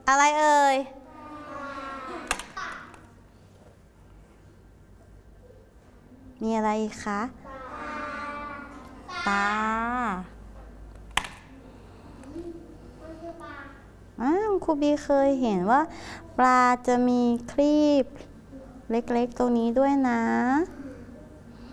อะไรเอ่ยมีอะไรอีกคะตาครูบีเคยเห็นว่าปลาจะมีครีบเล็กๆตรงนี้ด้วยนะ